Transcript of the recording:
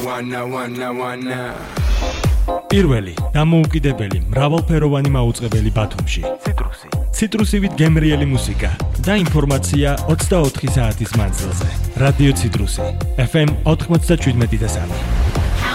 პირველი დამოუკიდებელი მრავალფეროვანი მაუწყებელი ბათუმში. ციტრუსივით გემრიელი მუსიკა და ინფორმაცია 24 საათის მანძილზე. რადიო ციტრუსი FM 97.3.